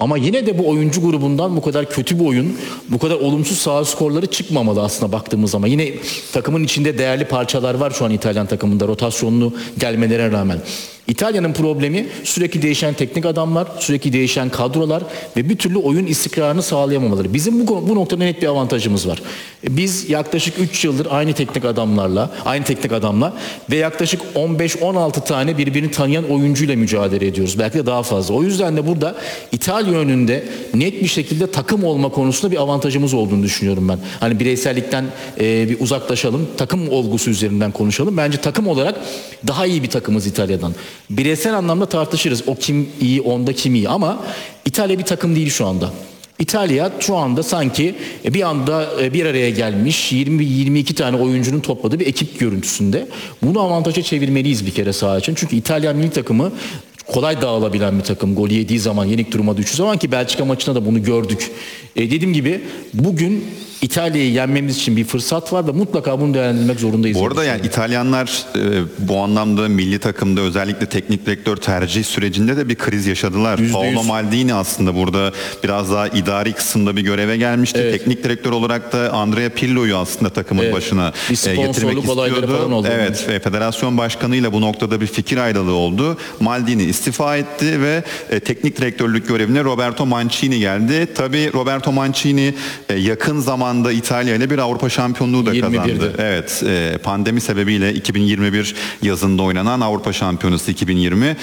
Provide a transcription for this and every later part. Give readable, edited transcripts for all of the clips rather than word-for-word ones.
Ama yine de bu oyuncu grubundan bu kadar kötü bir oyun, bu kadar olumsuz saha skorları çıkmamalı aslında baktığımız zaman. Yine takımın içinde değerli parçalar var şu an İtalyan takımında, rotasyonlu gelmelerine rağmen. İtalya'nın problemi sürekli değişen teknik adamlar, sürekli değişen kadrolar ve bir türlü oyun istikrarını sağlayamamaları. Bizim bu noktada net bir avantajımız var. Biz yaklaşık 3 yıldır aynı teknik adamla ve yaklaşık 15-16 tane birbirini tanıyan oyuncuyla mücadele ediyoruz. Belki de daha fazla. O yüzden de burada İtalya önünde net bir şekilde takım olma konusunda bir avantajımız olduğunu düşünüyorum ben. Hani bireysellikten bir uzaklaşalım, takım olgusu üzerinden konuşalım. Bence takım olarak daha iyi bir takımız İtalya'dan. Bireysel anlamda tartışırız. O kim iyi, onda kim iyi ama İtalya bir takım değil şu anda. İtalya şu anda sanki bir anda bir araya gelmiş 20-22 tane oyuncunun topladığı bir ekip görüntüsünde. Bunu avantaja çevirmeliyiz bir kere saha için. Çünkü İtalyan milli takımı kolay dağılabilen bir takım. Gol yediği zaman, yenik duruma düştüğü zaman ki Belçika maçında da bunu gördük. Dediğim gibi bugün İtalya'yı yenmemiz için bir fırsat var ve mutlaka bunu değerlendirmek zorundayız. Bu arada yani İtalyanlar bu anlamda milli takımda özellikle teknik direktör tercih sürecinde de bir kriz yaşadılar. %100. Paolo Maldini aslında burada biraz daha idari kısımda bir göreve gelmişti. Evet. Teknik direktör olarak da Andrea Pirlo'yu aslında takımın başına getirmek istiyordu. Evet, federasyon başkanıyla bu noktada bir fikir ayrılığı oldu. Maldini istifa etti ve teknik direktörlük görevine Roberto Mancini geldi. Tabii Roberto Mancini yakın zamanda İtalya ile bir Avrupa şampiyonluğu da kazandı. Evet, pandemi sebebiyle 2021 yazında oynanan Avrupa Şampiyonası 2020.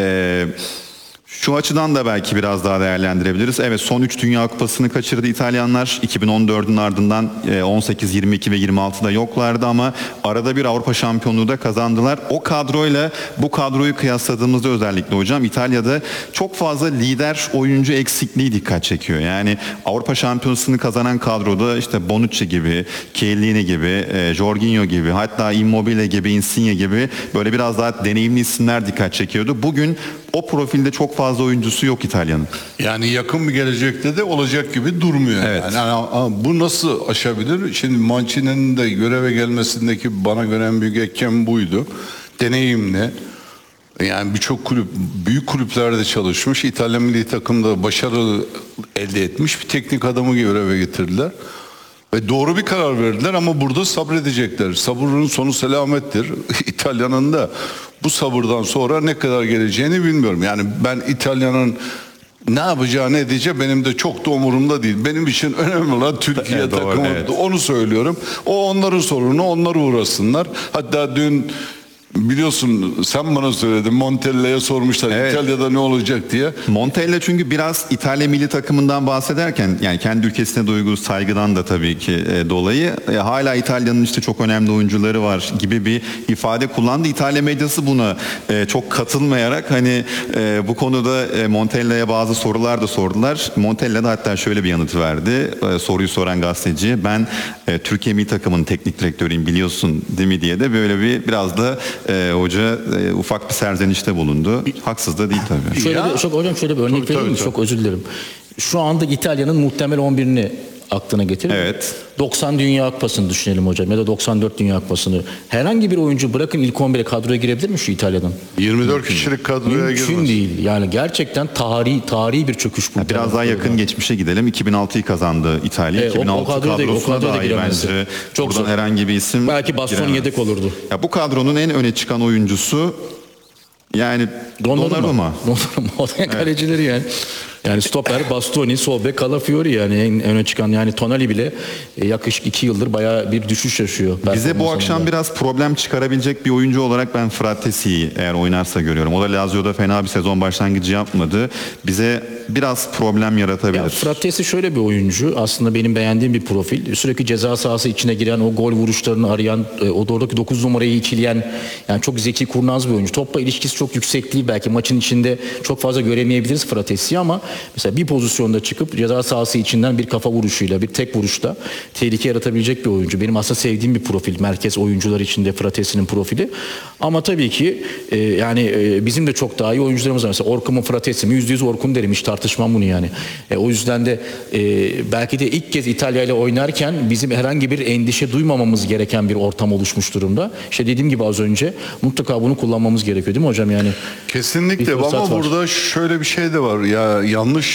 Şu açıdan da belki biraz daha değerlendirebiliriz. Evet, son 3 Dünya Kupası'nı kaçırdı İtalyanlar. 2014'ün ardından 18, 22 ve 26'da yoklardı ama arada bir Avrupa şampiyonluğu da kazandılar. O kadroyla bu kadroyu kıyasladığımızda özellikle hocam İtalya'da çok fazla lider oyuncu eksikliği dikkat çekiyor. Yani Avrupa şampiyonasını kazanan kadroda işte Bonucci gibi, Chiellini gibi, Jorginho gibi, hatta Immobile gibi, Insigne gibi böyle biraz daha deneyimli isimler dikkat çekiyordu. Bugün o profilde çok fazla oyuncusu yok İtalya'nın. Yani yakın bir gelecekte de olacak gibi durmuyor. Evet. Yani bu nasıl aşabilir? Şimdi Mancini'nin de göreve gelmesindeki bana göre en büyük etken buydu. Deneyimli. Yani birçok büyük kulüplerde çalışmış. İtalyan milli takımda başarı elde etmiş bir teknik adamı göreve getirdiler. Ve doğru bir karar verdiler ama burada sabredecekler. Sabırın sonu selamettir. İtalya'nın da bu sabırdan sonra ne kadar geleceğini bilmiyorum. Yani ben İtalya'nın ne yapacağı ne edeceği benim de çok da umurumda değil. Benim için önemli olan Türkiye takımı. Evet. Onu söylüyorum. O onların sorunu, onlar uğraşsınlar. Hatta dün biliyorsun sen bana söyledin, Montella'ya sormuşlar evet, İtalya'da ne olacak diye. Montella çünkü biraz İtalya milli takımından bahsederken yani kendi ülkesine duyduğu saygıdan da tabii ki dolayı hala İtalya'nın işte çok önemli oyuncuları var gibi bir ifade kullandı. İtalya medyası buna çok katılmayarak hani bu konuda Montella'ya bazı sorular da sordular. Montella da hatta şöyle bir yanıt verdi. Soruyu soran gazeteci, ben Türkiye milli takımının teknik direktörüyüm biliyorsun değil mi diye de böyle biraz da hoca ufak bir serzenişte bulundu. Haksız da değil tabii. Hocam şöyle bir örnek vereyim mi? Çok özür dilerim. Şu anda İtalya'nın muhtemel 11'ini aklına getirin. Evet. 90 Dünya Kupası'nı düşünelim hocam ya da 94 Dünya Kupası'nı. Herhangi bir oyuncu bırakın ilk 11'e kadroya girebilir mi şu İtalya'dan? 24 kişilik kadroya girmez. Mümkün değil. Yani gerçekten tarihi bir çöküş bu. Biraz daha yakın geçmişe gidelim. 2006'yı kazandı İtalya. 2006 kadrosuna daha iyi bence. Çok buradan herhangi bir isim belki Bastoni yedek olurdu. Ya bu kadronun en öne çıkan oyuncusu yani Donnarumma. Kalecileri yani. Yani stoper, Bastoni, sol bek, Calafiori yani en öne çıkan yani Tonali bile yaklaşık 2 yıldır bayağı bir düşüş yaşıyor. Bize bu akşam biraz problem çıkarabilecek bir oyuncu olarak ben Frattesi'yi eğer oynarsa görüyorum. O da Lazio'da fena bir sezon başlangıcı yapmadı. Bize biraz problem yaratabilir. Ya Frattesi şöyle bir oyuncu. Aslında benim beğendiğim bir profil. Sürekli ceza sahası içine giren, o gol vuruşlarını arayan, o oradaki 9 numarayı ikileyen yani çok zeki, kurnaz bir oyuncu. Topla ilişkisi çok yüksek değil. Belki maçın içinde çok fazla göremeyebiliriz Frattesi'yi ama mesela bir pozisyonda çıkıp ceza sahası içinden bir kafa vuruşuyla, bir tek vuruşla tehlike yaratabilecek bir oyuncu. Benim aslında sevdiğim bir profil. Merkez oyuncular içinde Frattesi'nin profili. Ama tabii ki bizim de çok daha iyi oyuncularımız var. Mesela Orkun mu Frattesi mi? %100 Orkun derim. Hiç tartışmam bunu yani. O yüzden de belki de ilk kez İtalya ile oynarken bizim herhangi bir endişe duymamamız gereken bir ortam oluşmuş durumda. İşte dediğim gibi az önce mutlaka bunu kullanmamız gerekiyor değil mi hocam yani? Kesinlikle ama burada şöyle bir şey de var. Ya yanlış